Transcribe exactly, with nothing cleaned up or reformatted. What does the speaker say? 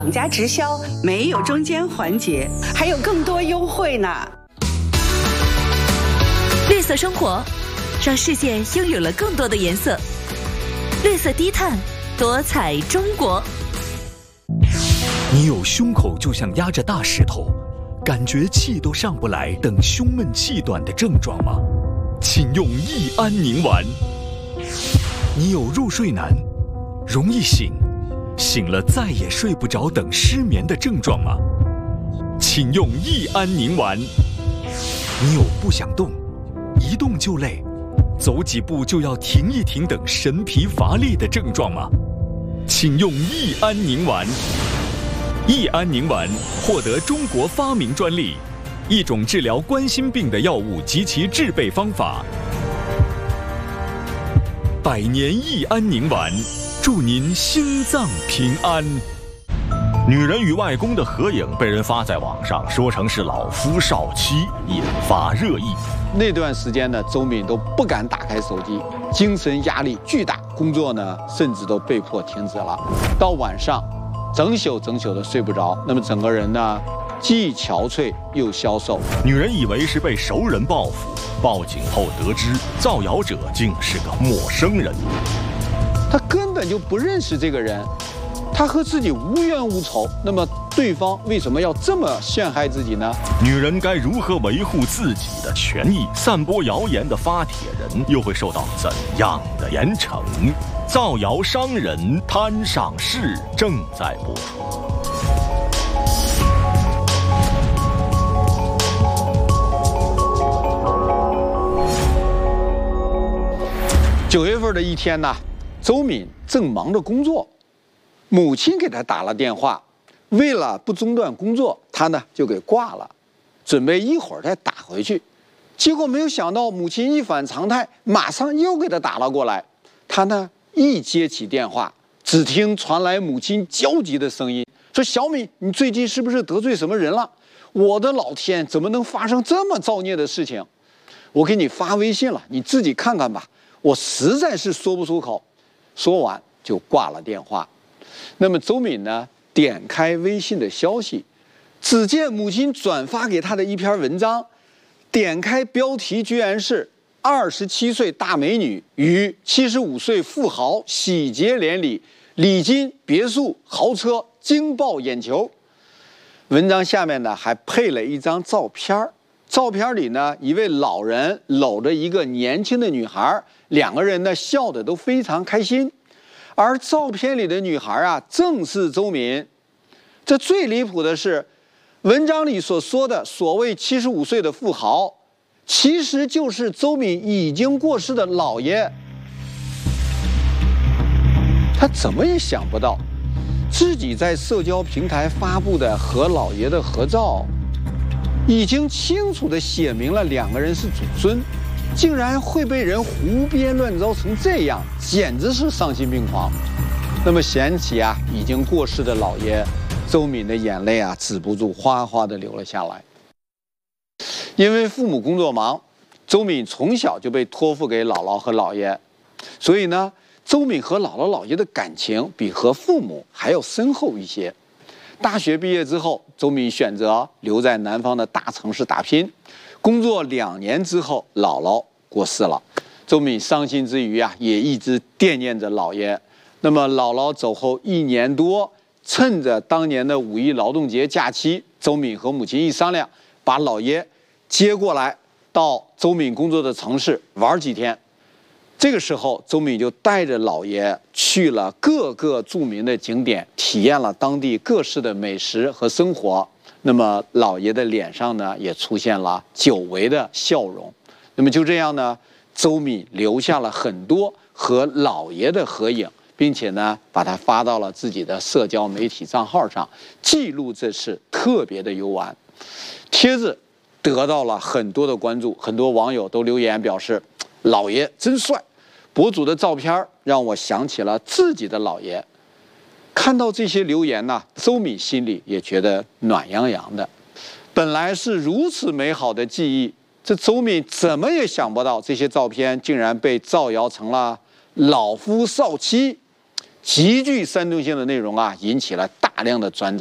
厂家直销没有中间环节，还有更多优惠呢。 绿色生活，让世界拥有了更多的颜色。绿色低碳，多彩中国。 你有胸口就像压着大石头，感觉气都上不来等胸闷气短的症状吗？请用益安宁丸。你有入睡难，容易醒，醒了再也睡不着等失眠的症状吗？请用益安宁丸。你有不想动，一动就累，走几步就要停一停等神疲乏力的症状吗？请用益安宁丸。益安宁丸获得中国发明专利，一种治疗冠心病的药物及其制备方法。百年益安宁丸，祝您心脏平安。 女人与外公的合影被人发在网上，说成是老夫少妻，引发热议。 那段时间呢，周敏都不敢打开手机，精神压力巨大，工作呢甚至都被迫停止了。到晚上，整宿整宿的睡不着，那么整个人呢，既憔悴又消瘦。 女人以为是被熟人报复，报警后得知造谣者竟是个陌生人， 她根本就不认识这个人，她和自己无冤无仇，那么对方为什么要这么陷害自己呢？ 女人该如何维护自己的权益？散播谣言的发帖人又会受到怎样的严惩？造谣伤人，摊上事正在播出。 九月份的一天呢，周敏正忙着工作，母亲给她打了电话，为了不中断工作，她呢就给挂了，准备一会儿再打回去。结果没有想到，母亲一反常态，马上又给她打了过来。她呢一接起电话，只听传来母亲焦急的声音，说：“小敏，你最近是不是得罪什么人了？我的老天，怎么能发生这么造孽的事情？我给你发微信了，你自己看看吧。我实在是说不出口。”说完就挂了电话。那么周敏呢，点开微信的消息，只见母亲转发给她的一篇文章，点开标题居然是二十七岁大美女与七十五岁富豪喜结连理，礼金、别墅、豪车惊爆眼球。文章下面呢还配了一张照片，照片里呢一位老人搂着一个年轻的女孩，两个人呢笑得都非常开心。而照片里的女孩啊，正是周敏。这最离谱的是，文章里所说的所谓七十五岁的富豪，其实就是周敏已经过世的姥爷。他怎么也想不到，自己在社交平台发布的和姥爷的合照，已经清楚地写明了两个人是祖孙，竟然会被人胡编乱造成这样，简直是丧心病狂。那么想起啊已经过世的姥爷，周敏的眼泪啊止不住哗哗地流了下来。因为父母工作忙，周敏从小就被托付给姥姥和姥爷，所以呢，周敏和姥姥姥爷的感情比和父母还要深厚一些。大学毕业之后，周敏选择留在南方的大城市打拼。工作两年之后，姥姥过世了，周敏伤心之余啊，也一直惦念着姥爷。那么姥姥走后一年多，趁着当年的五一劳动节假期，周敏和母亲一商量，把姥爷接过来到周敏工作的城市玩几天。这个时候，周敏就带着姥爷去了各个著名的景点，体验了当地各式的美食和生活。那么姥爷的脸上呢，也出现了久违的笑容。那么就这样呢，周敏留下了很多和姥爷的合影，并且呢，把它发到了自己的社交媒体账号上，记录这次特别的游玩。帖子得到了很多的关注，很多网友都留言表示：“姥爷真帅。”博主的照片让我想起了自己的姥爷。看到这些留言呢，周敏心里也觉得暖洋洋的。本来是如此美好的记忆，这周敏怎么也想不到，这些照片竟然被造谣成了老夫少妻。 极具煽动性的内容啊，引起了大量的转载。